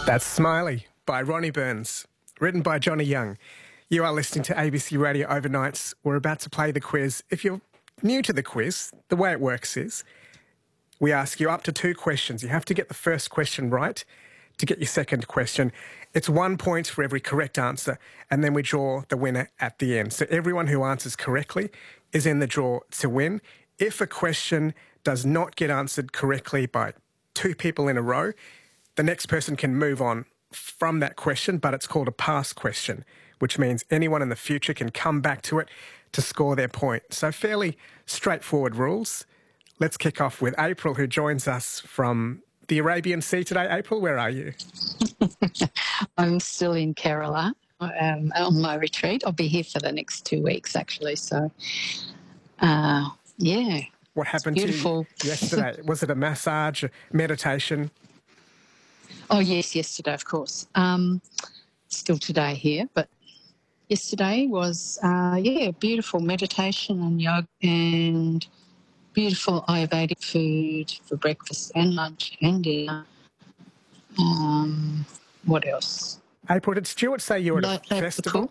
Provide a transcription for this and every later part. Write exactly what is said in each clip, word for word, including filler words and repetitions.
That's Smiley by Ronnie Burns, written by Johnny Young. You are listening to A B C Radio Overnights. We're about to play the quiz. If you're new to the quiz, the way it works is we ask you up to two questions. You have to get the first question right to get your second question. It's one point for every correct answer, and then we draw the winner at the end. So everyone who answers correctly is in the draw to win. If a question does not get answered correctly by two people in a row, the next person can move on from that question, but it's called a pass question, which means anyone in the future can come back to it to score their point. So fairly straightforward rules. Let's kick off with April, who joins us from the Arabian Sea today. April, where are you? I'm still in Kerala um, on my retreat. I'll be here for the next two weeks, actually. So, uh, yeah. What happened to you yesterday? Was it a massage, meditation? Oh, yes, yesterday, of course. Um, still today here, but yesterday was, uh, yeah, beautiful meditation and yoga and beautiful Ayurvedic food for breakfast and lunch and dinner. Um, what else? April, did Stuart say you were at a Light festival?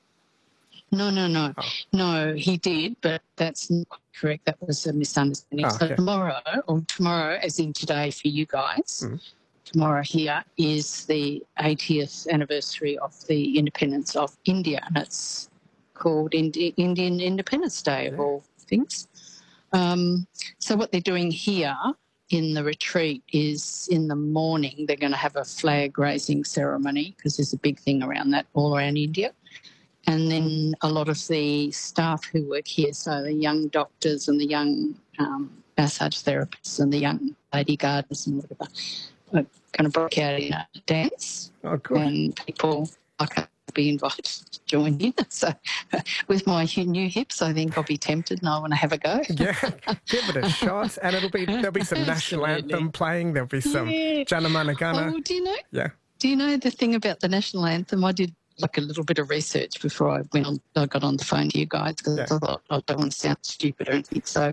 No, no, no. Oh. No, he did, but that's not correct. That was a misunderstanding. Oh, okay. So tomorrow, or tomorrow, as in today for you guys, Mm. tomorrow here is the eightieth anniversary of the independence of India, and it's called Indi- Indian Independence Day, of Yeah. all things. Um, so what they're doing here in the retreat is in the morning they're going to have a flag raising ceremony, because there's a big thing around that all around India. And then a lot of the staff who work here, so the young doctors and the young um, massage therapists and the young lady gardeners and whatever, are going to break out in a dance. Oh, good. And people like will be invited to join in. So with my new hips, I think I'll be tempted and I want to have a go. Yeah, give it a shot. And it'll be there'll be some national Absolutely. anthem playing. There'll be some Yeah. Jana Mana Gana. Oh, do you know? Yeah. Do you know the thing about the national anthem? I did like a little bit of research before I went on. I got on the phone to you guys because Yeah. I thought I don't want to sound stupid or anything. So,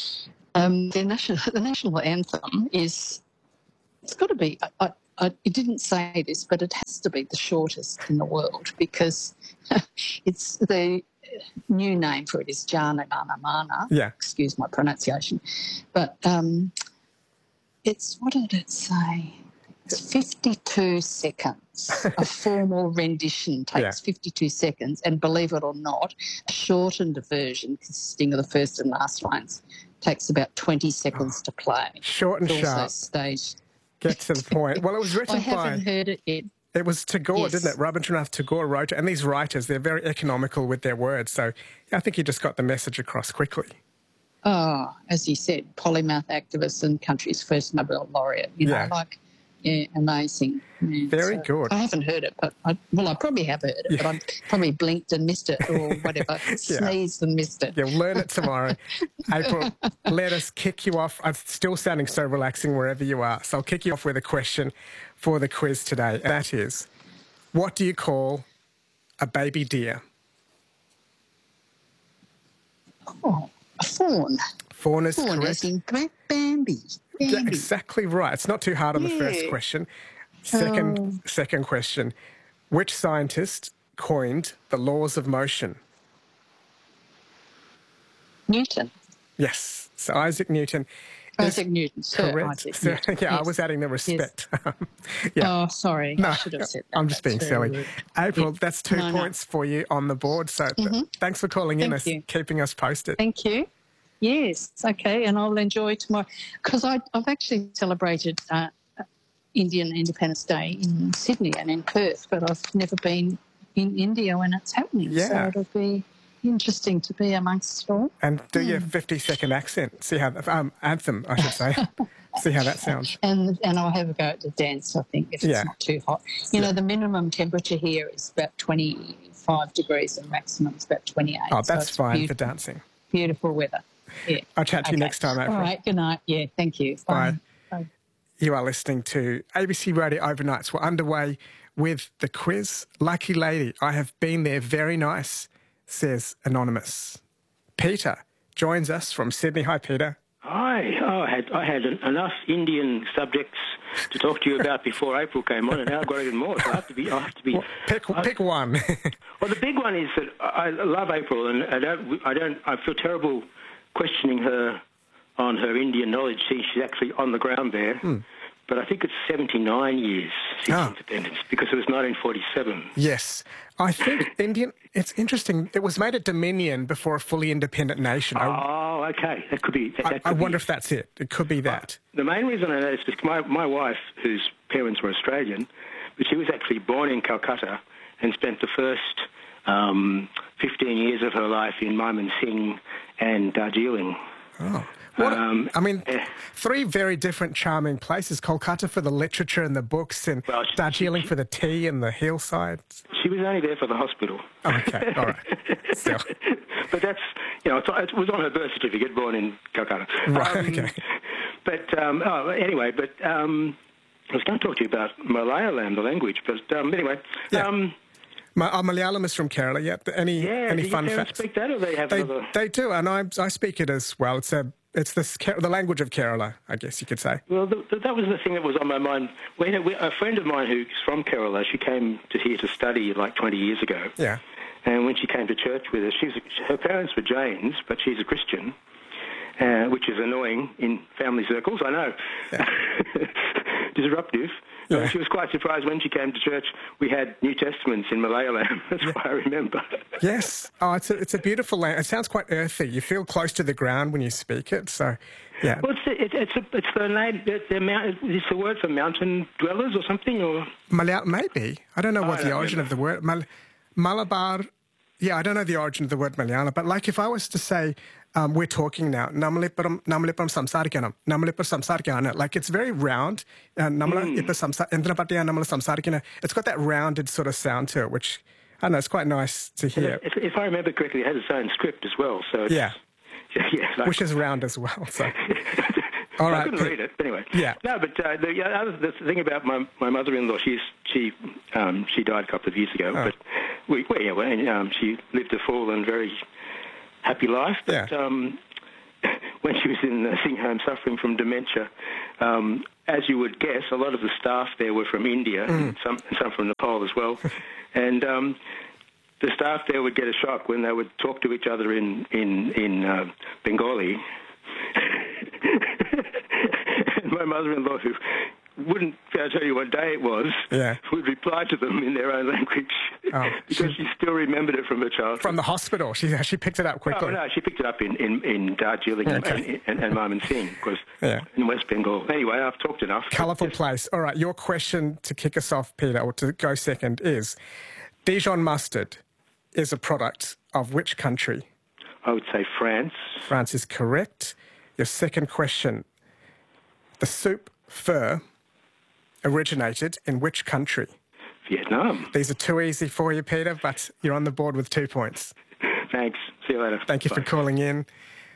um, the national the national anthem is it's got to be. I, I, I, it didn't say this, but it has to be the shortest in the world because it's the new name for it is Jana Gana Mana. Yeah. Excuse my pronunciation, but um, it's what did it say? It's fifty-two seconds. A formal rendition takes Yeah. fifty-two seconds, and believe it or not, a shortened version consisting of the first and last lines takes about twenty seconds to play. Short and It's also sharp. staged. Get to the point. Well, it was I written haven't by... heard it yet. It was Tagore, Yes. didn't it? Rabindranath Tagore wrote it. And these writers, they're very economical with their words. So I think he just got the message across quickly. Oh, as you said, polymath activist and country's first Nobel laureate. You Yeah. know, like, yeah, amazing. Yeah, Very so good. I haven't heard it, but I, well, I probably have heard it, Yeah. but I probably blinked and missed it or whatever, sneezed and missed it. You'll learn it tomorrow. April, let us kick you off. It's still sounding so relaxing wherever you are. So I'll kick you off with a question for the quiz today. And that is, what do you call a baby deer? Oh, a fawn. Fawn is Fawn correct. as in great Bambi. Yeah, Bambi. exactly right. It's not too hard on the first Yeah. question. Second, Oh. second question. Which scientist coined the laws of motion? Newton. Yes. So Isaac Newton is Isaac Newton. Sir correct. Isaac So, Newton. yeah, I Yes. was adding the respect. yeah. Oh, sorry. No, I should have said that. I'm just being That's very silly. rude. April, Yeah. that's two No, no. points for you on the board. So th- thanks for calling in Thank and you. keeping us posted. Thank you. Yes, okay, and I'll enjoy tomorrow because I've actually celebrated uh, Indian Independence Day in Sydney and in Perth, but I've never been in India when it's happening. Yeah. So it'll be interesting to be amongst it all. And do your fifty-second accent. See how um, anthem, I should say. See how that sounds. And and I'll have a go at the dance, I think, if Yeah. it's not too hot. You know, the minimum temperature here is about twenty-five degrees and maximum is about twenty-eight. Oh, so that's it's fine for beautiful, dancing. beautiful weather. Yeah. I'll chat to you Okay. next time, April. All right, good night. Yeah, thank you. Bye. Bye. You are listening to A B C Radio Overnights. We're underway with the quiz. Lucky lady, I have been there. Very nice, says Anonymous. Peter joins us from Sydney. Hi, Peter. Hi. Oh, I had I had enough Indian subjects to talk to you about before April came on, and now I've got even more. So I have to be. I have to be. Well, pick I, pick one. Well, the big one is that I love April, and I don't. I don't. I feel terrible questioning her on her Indian knowledge. She, she's actually on the ground there. Hmm. But I think it's seventy-nine years since oh. independence, because it was nineteen forty-seven. Yes. I think Indian, it's interesting, it was made a dominion before a fully independent nation. Oh, okay. That could be. That, I, that I could wonder be. if that's it. It could be that. Uh, the main reason I know is because my, my wife, whose parents were Australian, but she was actually born in Calcutta and spent the first um, fifteen years of her life in Mymensingh and Darjeeling. Oh. What, um, I mean, uh, three very different, charming places. Kolkata for the literature and the books, and well, she, Darjeeling she, for the tea and the hillsides. She was only there for the hospital. Oh, okay, all right. Still. But that's, you know, it was on her birth certificate, born in Calcutta. Right, um, okay. But, um, oh, anyway, but um, I was going to talk to you about Malayalam, the language, but um, anyway... Yeah. Um, My, uh, Malayalam is from Kerala. Yeah. Any yeah, any do fun your parents facts? Speak that, or they have they, another? They do, and I I speak it as well. It's a it's the the language of Kerala, I guess you could say. Well, the, the, that was the thing that was on my mind. We, we, a friend of mine who's from Kerala, she came to here to study like twenty years ago. Yeah. And when she came to church with us, she's her parents were Jains, but she's a Christian, uh, which is annoying in family circles. I know. Yeah. Disruptive. Yeah. Uh, she was quite surprised when she came to church. We had New Testaments in Malayalam. That's yeah. what I remember. Yes. Oh, it's a, it's a beautiful language. It sounds quite earthy. You feel close to the ground when you speak it. So, yeah. Well, it's the, it, it's, a, it's the name. It's the word for mountain dwellers or something, or Malaya, maybe. I don't know what oh, the don't origin remember. of the word Mal, Malabar. Yeah, I don't know the origin of the word Malayalam, but like if I was to say, um, we're talking now, Namalipparam Namalipparam samsarikanam, Namalipparam samsarikana, like it's very round. Uh, Namala Ippa samsa Endrapatiya Namala samsarikana. It's got that rounded sort of sound to it, which I don't know, it's quite nice to hear. If, if I remember correctly, it has its own script as well. So it's, yeah, yeah, like, which is round as well. So. All right. I couldn't read it, but anyway. Yeah. No, but uh, the, yeah, other, the thing about my, my mother-in-law, she's she um, she died a couple of years ago, oh. but we, well, yeah, well, um, she lived a full and very happy life. But yeah. um, when she was in the nursing home suffering from dementia, um, as you would guess, a lot of the staff there were from India, mm. and some some from Nepal as well, and. Um, the staff there would get a shock when they would talk to each other in in in uh, Bengali. And my mother-in-law, who wouldn't be able to tell you what day it was, yeah. would reply to them in their own language oh. because she still remembered it from her childhood. From the hospital, she she picked it up quickly. Oh, no, she picked it up in in, in Darjeeling okay. and, and, and Mymensingh, because yeah. in West Bengal. Anyway, I've talked enough. Colourful place. All right, your question to kick us off, Peter, or to go second, is Dijon mustard is a product of which country? I would say France. France is correct. Your second question, the soup pho originated in which country? Vietnam. These are too easy for you, Peter, but you're on the board with two points. Thanks. See you later. Thank you Bye. for calling in.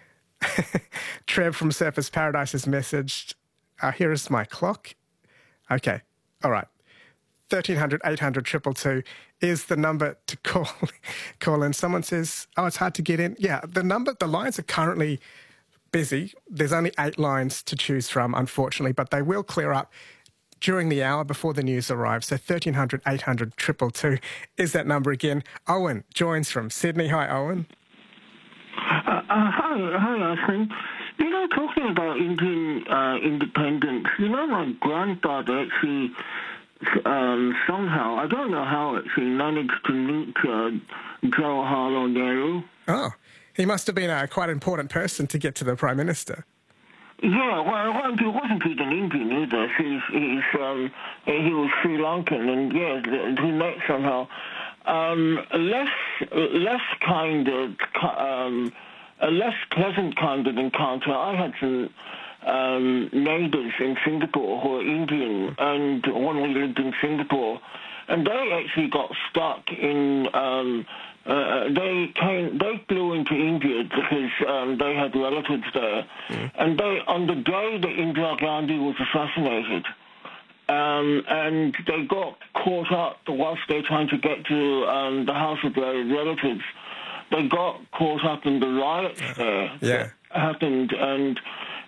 Trev from Surfers Paradise has messaged, uh, here is my clock. Okay, all right. thirteen hundred, eight hundred, two two two is the number to call call in. Someone says, oh, it's hard to get in. Yeah, the number, the lines are currently busy. There's only eight lines to choose from, unfortunately, but they will clear up during the hour before the news arrives. So thirteen hundred, eight hundred, two two two is that number again. Owen joins from Sydney. Hi, Owen. Uh, uh, hi, hi, Austin. You know, talking about Indian uh, independence, you know, my granddad actually... Um, somehow, I don't know how actually managed to meet uh, Jawaharlal Nehru. Oh, he must have been a quite important person to get to the Prime Minister. Yeah, well, he wasn't even Indian either. He's, he's, um, he was Sri Lankan, and yeah, he met somehow. Um, less, less kind of, um, a less pleasant kind of encounter. I had some... Um, neighbours in Singapore who are Indian, and one we lived in Singapore, and they actually got stuck in. Um, uh, they came. They flew into India because um, they had relatives there, mm. and they on the day that Indira Gandhi was assassinated, um, and they got caught up whilst they were trying to get to um, the house of their relatives. They got caught up in the riots there yeah. that happened, and.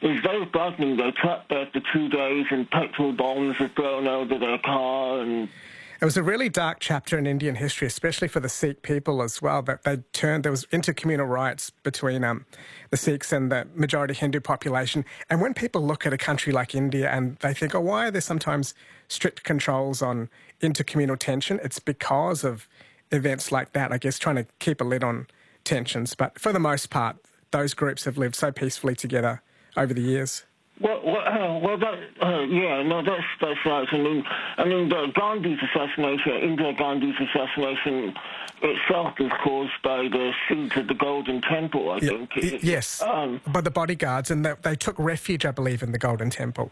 it was very frightening. They trapped there for two days and petrol bombs were thrown over their car. And it was a really dark chapter in Indian history, especially for the Sikh people as well, that they turned, there was intercommunal riots between um, the Sikhs and the majority Hindu population. And when people look at a country like India and they think, oh, why are there sometimes strict controls on intercommunal tension? It's because of events like that, I guess, trying to keep a lid on tensions. But for the most part, those groups have lived so peacefully together over the years. Well, well, uh, well that, uh, yeah, no, that's that's right. I mean, I mean, the Gandhi's assassination, Indira Gandhi's assassination itself was caused by the siege of the Golden Temple, I yeah, think. y- yes, um, by the bodyguards, and they, they took refuge, I believe, in the Golden Temple.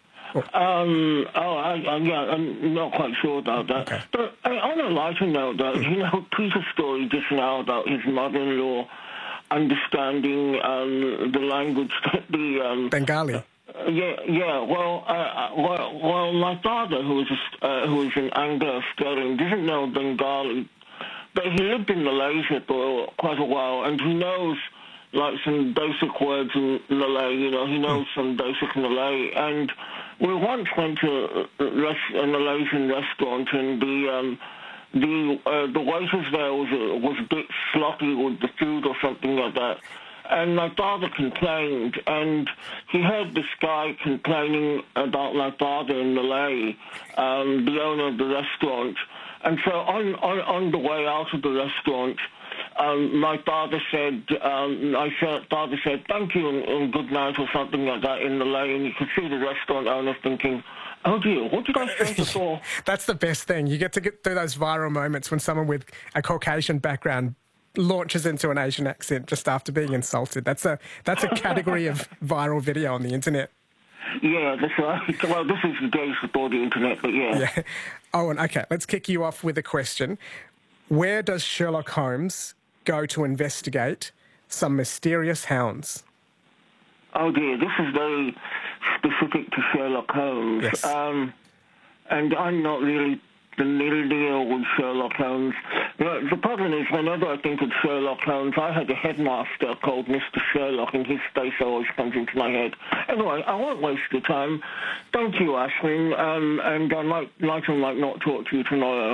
Um, oh, I, I, yeah, I'm not quite sure about that. Okay. But uh, on a lighter note, though, you know, Peter's story just now about his mother-in-law understanding um, the language that the... Um, Bengali. Uh, yeah, yeah. Well, uh, well, well, my father, who was a, uh, who was an Anglo-Australian, didn't know Bengali, but he lived in Malaysia for quite a while, and he knows like some basic words in Malay. You know, he knows mm. some basic Malay, and we once went to a, a Malaysian restaurant, and the um, the uh, the waitress there was a, was a bit sloppy with the food or something like that. And my father complained, and he heard this guy complaining about my father in Malay, um, the owner of the restaurant. And so on, on, on the way out of the restaurant, um, my father said, um, my father said, thank you and, and good night or something like that in Malay, and you could see the restaurant owner thinking, oh dear, what did I say before? That's the best thing. You get to get through those viral moments when someone with a Caucasian background launches into an Asian accent just after being insulted. That's a that's a category of viral video on the internet. Yeah, that's right. Well, this is the days before the internet, but yeah. Yeah. Owen, okay, let's kick you off with a question. Where does Sherlock Holmes go to investigate some mysterious hounds? Oh dear, this is very specific to Sherlock Holmes. Yes. Um, and I'm not really the little deal with Sherlock Holmes. You know, the problem is, whenever I think of Sherlock Holmes, I had a headmaster called Mister Sherlock, and his face always comes into my head. Anyway, I won't waste your time. Thank you, Ashwin, um, and I might, might or might not talk to you tomorrow.